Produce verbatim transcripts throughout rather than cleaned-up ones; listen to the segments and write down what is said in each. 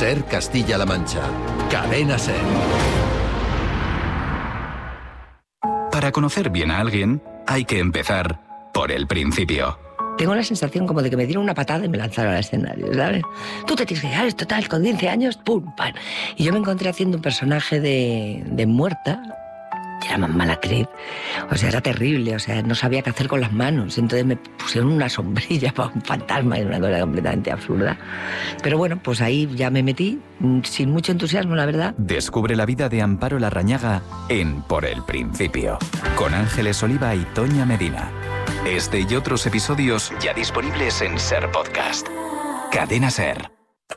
SER Castilla-La Mancha. Cadena SER. Para conocer bien a alguien, hay que empezar por el principio. Tengo la sensación como de que me dieron una patada y me lanzaron al escenario, ¿sabes? Tú te tienes que llegar, esto tal, con quince años, pum, pam. Y yo me encontré haciendo un personaje de, de muerta. Era más mala actriz, o sea, era terrible, o sea, no sabía qué hacer con las manos, entonces me pusieron una sombrilla para un fantasma, y una cosa completamente absurda. Pero bueno, pues ahí ya me metí, sin mucho entusiasmo, la verdad. Descubre la vida de Amparo Larrañaga en Por el Principio, con Ángeles Oliva y Toña Medina. Este y otros episodios ya disponibles en SER Podcast. Cadena SER.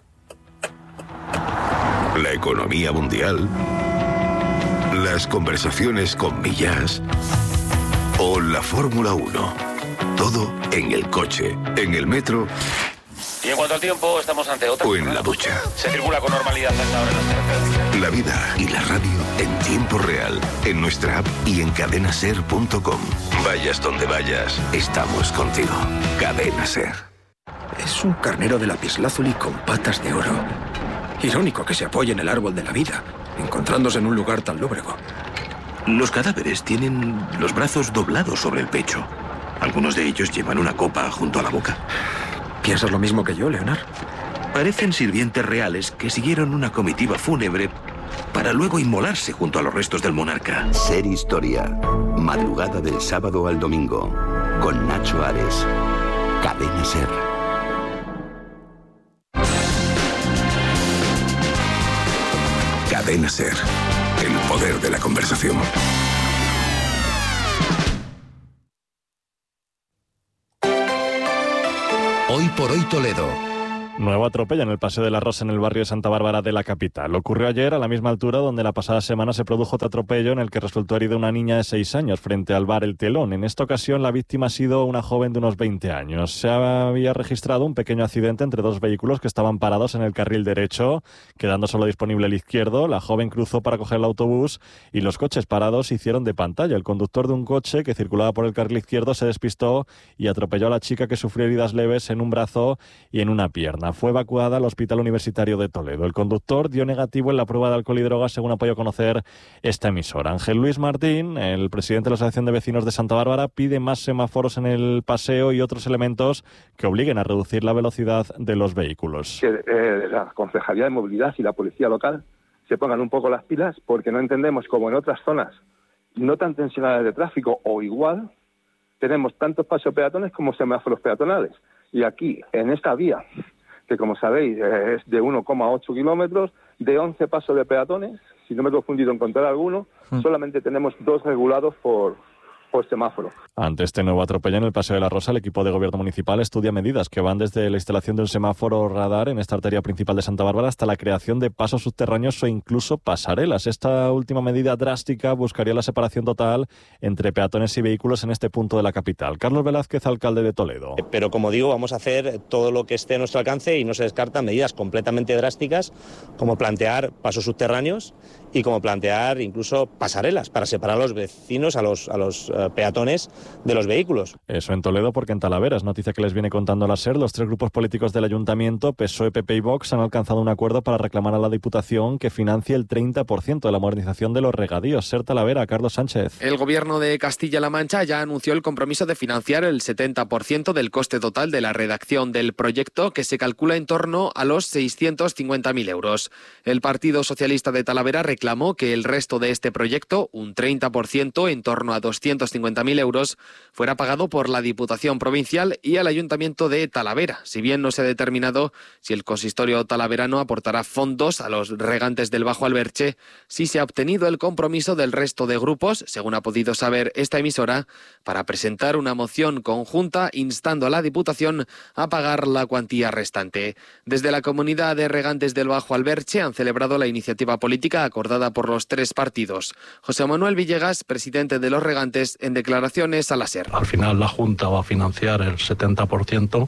La economía mundial, las conversaciones con Millás o la Fórmula uno. Todo en el coche, en el metro. Y en cuanto al tiempo, estamos ante otra. O en la ducha. Se circula con normalidad hasta ahora en las carreteras. La vida y la radio en tiempo real, en nuestra app y en cadena ser punto com. Vayas donde vayas, estamos contigo. Cadena SER. Es un carnero de lapislázuli con patas de oro. Irónico que se apoye en el árbol de la vida, encontrándose en un lugar tan lóbrego. Los cadáveres tienen los brazos doblados sobre el pecho. Algunos de ellos llevan una copa junto a la boca. ¿Piensas lo mismo que yo, Leonard? Parecen sirvientes reales que siguieron una comitiva fúnebre para luego inmolarse junto a los restos del monarca. SER Historia. Madrugada del sábado al domingo. Con Nacho Ares. Cadena SER. Cadena SER. El poder de la conversación. Hoy por hoy Toledo. Nuevo atropello en el Paseo de la Rosa en el barrio de Santa Bárbara de la capital. Ocurrió ayer a la misma altura donde la pasada semana se produjo otro atropello en el que resultó herida una niña de seis años frente al bar El Telón. En esta ocasión la víctima ha sido una joven de unos veinte años. Se había registrado un pequeño accidente entre dos vehículos que estaban parados en el carril derecho, quedando solo disponible el izquierdo. La joven cruzó para coger el autobús y los coches parados hicieron de pantalla. El conductor de un coche que circulaba por el carril izquierdo se despistó y atropelló a la chica, que sufrió heridas leves en un brazo y en una pierna. Fue evacuada al Hospital Universitario de Toledo. El conductor dio negativo en la prueba de alcohol y drogas, según ha podido conocer esta emisora. Ángel Luis Martín, el presidente de la Asociación de Vecinos de Santa Bárbara, pide más semáforos en el paseo y otros elementos que obliguen a reducir la velocidad de los vehículos. Que eh, la Concejalía de Movilidad y la Policía Local se pongan un poco las pilas, porque no entendemos cómo en otras zonas no tan tensionadas de tráfico o igual tenemos tantos pasos peatones como semáforos peatonales. Y aquí, en esta vía, que como sabéis es de uno coma ocho kilómetros, de once pasos de peatones, si no me he confundido en contar alguno, mm. solamente tenemos dos regulados por, por semáforo. Ante este nuevo atropello en el Paseo de la Rosa, el equipo de gobierno municipal estudia medidas que van desde la instalación de un semáforo radar en esta arteria principal de Santa Bárbara hasta la creación de pasos subterráneos o incluso pasarelas. Esta última medida drástica buscaría la separación total entre peatones y vehículos en este punto de la capital. Carlos Velázquez, alcalde de Toledo. Pero como digo, vamos a hacer todo lo que esté a nuestro alcance y no se descartan medidas completamente drásticas, como plantear pasos subterráneos y como plantear incluso pasarelas para separar a los vecinos, a los, a los uh, peatones de los vehículos. Eso en Toledo, porque en Talavera, es noticia que les viene contando la SER, los tres grupos políticos del Ayuntamiento, P S O E, P P y Vox, han alcanzado un acuerdo para reclamar a la Diputación que financie el treinta por ciento de la modernización de los regadíos. SER Talavera, Carlos Sánchez. El Gobierno de Castilla-La Mancha ya anunció el compromiso de financiar el setenta por ciento del coste total de la redacción del proyecto, que se calcula en torno a los seiscientos cincuenta mil euros. El Partido Socialista de Talavera reclamó que el resto de este proyecto, un treinta por ciento, en torno a doscientos cincuenta mil euros, fuera pagado por la Diputación Provincial y el Ayuntamiento de Talavera, si bien no se ha determinado si el consistorio talaverano aportará fondos a los regantes del Bajo Alberche. Sí se ha obtenido el compromiso del resto de grupos, según ha podido saber esta emisora, para presentar una moción conjunta instando a la Diputación a pagar la cuantía restante. Desde la comunidad de regantes del Bajo Alberche han celebrado la iniciativa política acordada por los tres partidos. José Manuel Villegas, presidente de los regantes, en declaraciones a la SER. Al final la Junta va a financiar el setenta por ciento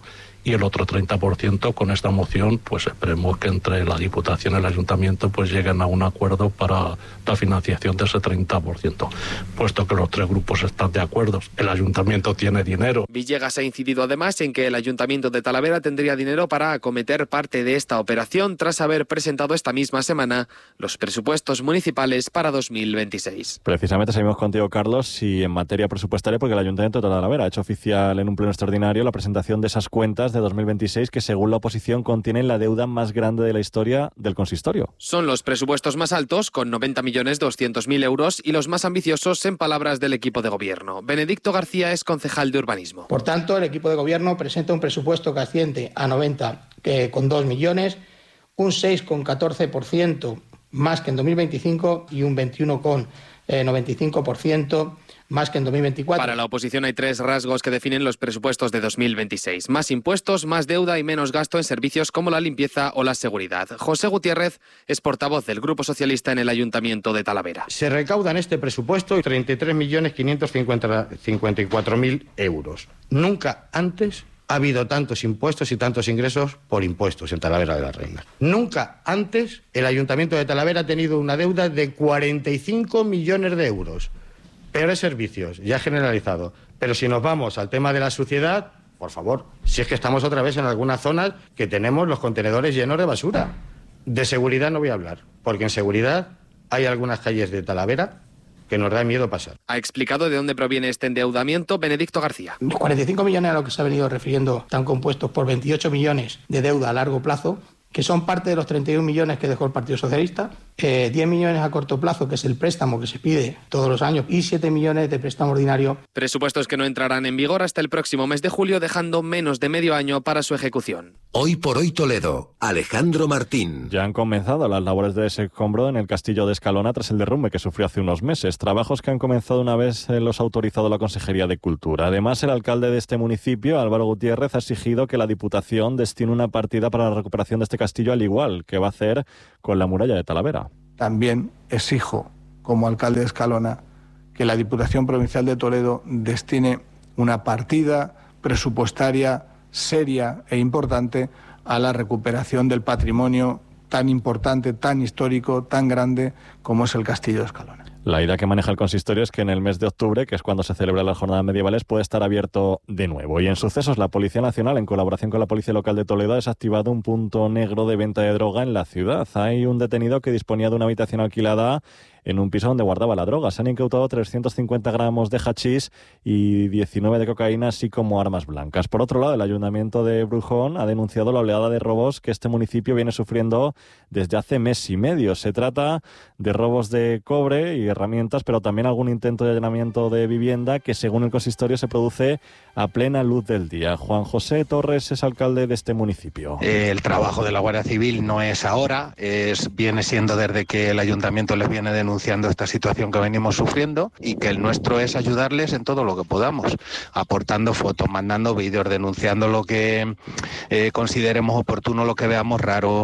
y el otro treinta por ciento con esta moción, pues esperemos que entre la Diputación y el Ayuntamiento pues lleguen a un acuerdo para la financiación de ese treinta por ciento, puesto que los tres grupos están de acuerdo. El Ayuntamiento tiene dinero. Villegas ha incidido además en que el Ayuntamiento de Talavera tendría dinero para acometer parte de esta operación tras haber presentado esta misma semana los presupuestos municipales para dos mil veintiséis. Precisamente seguimos contigo, Carlos, y en materia presupuestaria, porque el Ayuntamiento de Talavera ha hecho oficial en un pleno extraordinario la presentación de esas cuentas de dos mil veintiséis que, según la oposición, contienen la deuda más grande de la historia del consistorio. Son los presupuestos más altos, con noventa millones doscientos mil euros, y los más ambiciosos, en palabras del equipo de gobierno. Benedicto García es concejal de urbanismo. Por tanto, el equipo de gobierno presenta un presupuesto que asciende a noventa con dos millones, un seis coma catorce por ciento más que en dos mil veinticinco y un veintiuno coma noventa y cinco por ciento más que en dos mil veinticuatro. Para la oposición hay tres rasgos que definen los presupuestos de dos mil veintiséis. Más impuestos, más deuda y menos gasto en servicios como la limpieza o la seguridad. José Gutiérrez es portavoz del Grupo Socialista en el Ayuntamiento de Talavera. Se recauda en este presupuesto treinta y tres millones quinientos cincuenta y cuatro mil euros. Nunca antes ha habido tantos impuestos y tantos ingresos por impuestos en Talavera de la Reina. Nunca antes el Ayuntamiento de Talavera ha tenido una deuda de cuarenta y cinco millones de euros. Peores servicios, ya generalizado. Pero si nos vamos al tema de la suciedad, por favor, si es que estamos otra vez en algunas zonas que tenemos los contenedores llenos de basura. De seguridad no voy a hablar, porque en seguridad hay algunas calles de Talavera que nos da miedo pasar. Ha explicado de dónde proviene este endeudamiento Benedicto García. Los cuarenta y cinco millones a los que se ha venido refiriendo están compuestos por veintiocho millones de deuda a largo plazo, que son parte de los treinta y un millones que dejó el Partido Socialista, eh, diez millones a corto plazo, que es el préstamo que se pide todos los años, y siete millones de préstamo ordinario. Presupuestos que no entrarán en vigor hasta el próximo mes de julio, dejando menos de medio año para su ejecución. Hoy por hoy Toledo, Alejandro Martín. Ya han comenzado las labores de desescombro en el castillo de Escalona tras el derrumbe que sufrió hace unos meses. Trabajos que han comenzado una vez los ha autorizado la Consejería de Cultura. Además, el alcalde de este municipio, Álvaro Gutiérrez, ha exigido que la Diputación destine una partida para la recuperación de este castillo, al igual que va a hacer con la muralla de Talavera. También exijo, como alcalde de Escalona, que la Diputación Provincial de Toledo destine una partida presupuestaria seria e importante a la recuperación del patrimonio tan importante, tan histórico, tan grande como es el Castillo de Escalona. La idea que maneja el consistorio es que en el mes de octubre, que es cuando se celebran las jornadas medievales, puede estar abierto de nuevo. Y en sucesos, la Policía Nacional, en colaboración con la Policía Local de Toledo, ha desactivado un punto negro de venta de droga en la ciudad. Hay un detenido que disponía de una habitación alquilada en un piso donde guardaba la droga. Se han incautado trescientos cincuenta gramos de hachís y diecinueve de cocaína, así como armas blancas. Por otro lado, el Ayuntamiento de Brujón ha denunciado la oleada de robos que este municipio viene sufriendo desde hace mes y medio. Se trata de robos de cobre y herramientas, pero también algún intento de allanamiento de vivienda que, según el consistorio, se produce a plena luz del día. Juan José Torres es alcalde de este municipio. El trabajo de la Guardia Civil no es ahora, es viene siendo desde que el Ayuntamiento les viene denunciando esta situación que venimos sufriendo, y que el nuestro es ayudarles en todo lo que podamos, aportando fotos, mandando vídeos, denunciando lo que eh, consideremos oportuno, lo que veamos raro.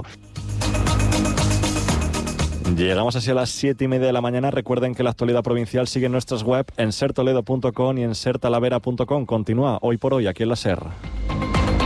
Llegamos así a las siete y media de la mañana. Recuerden que la actualidad provincial sigue en nuestras web en ser toledo punto com y en ser talavera punto com. Continúa Hoy por Hoy aquí en la SER.